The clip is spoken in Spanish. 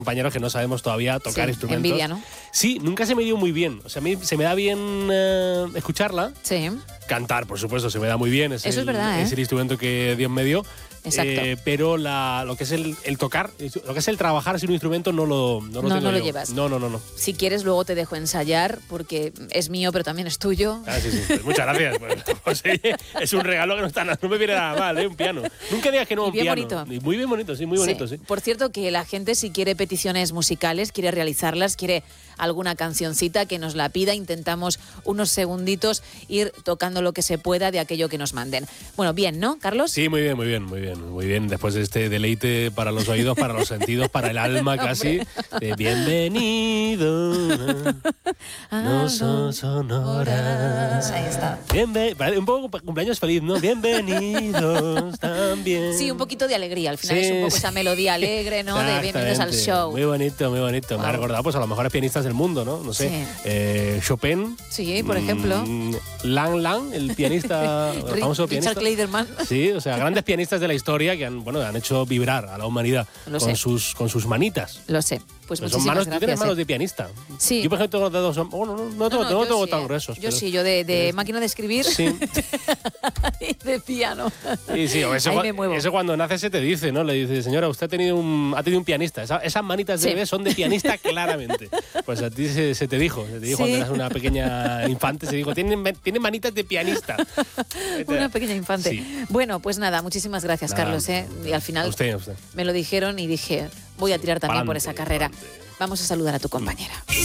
compañeros que no sabemos todavía tocar instrumentos. Envidia, ¿no? Sí, nunca se me dio muy bien. O sea, a mí se me da bien escucharla. Sí. Cantar, por supuesto, se me da muy bien. Eso es verdad, ¿eh? Es el instrumento que Dios me dio. Exacto. Pero lo que es el tocar, lo que es el trabajar sin un instrumento no lo tengo no lo yo. llevas. No. Si quieres, luego te dejo ensayar, porque es mío, pero también es tuyo. Ah, sí. Pues muchas gracias. Pues, oye, es un regalo que no me viene nada mal, un piano. Nunca digas que no, un piano. Bonito. Muy bien bonito, sí, muy bonito, sí. Por cierto, que la gente, si quiere peticiones musicales, quiere realizarlas, quiere alguna cancioncita, que nos la pida. Intentamos unos segunditos ir tocando lo que se pueda de aquello que nos manden. Bueno, bien, ¿no, Carlos? Sí, muy bien. Después de este deleite para los oídos, para los sentidos, para el alma casi. Bienvenido. No son sonoras. Ahí está. Un poco cumpleaños feliz, ¿no? Bienvenidos también. Sí, un poquito de alegría. Al final Sí, es un poco esa melodía alegre, ¿no? De bienvenidos al show. Muy bonito. Wow. Me ha recordado pues a los mejores pianistas del mundo, ¿no? No sé. Sí. Chopin. Sí, por ejemplo. Lang, el pianista, el famoso pianista. Richard Clayderman. Sí, o sea, grandes pianistas de la historia que han hecho vibrar a la humanidad con sus manitas. Lo sé. Pues son muchísimas manos, gracias. tú tienes manos de pianista. Sí. Yo, por ejemplo, tengo los dedos... no tengo tan gruesos. Yo sí, de máquina de escribir Sí. y de piano. Sí, o Ahí me muevo. eso cuando nace se te dice, ¿no? Le dice, señora, usted ha tenido un pianista. Esas manitas de bebé son de pianista claramente. Pues a ti se te dijo cuando eras una pequeña infante, se dijo, tiene manitas de pianista. Una pequeña infante. Sí. Bueno, pues nada, muchísimas gracias, Nada, Carlos. Y al final usted. me lo dijeron y dije, voy a tirar también por Pa'lante, esa carrera. pa'lante. Vamos a saludar a tu compañera.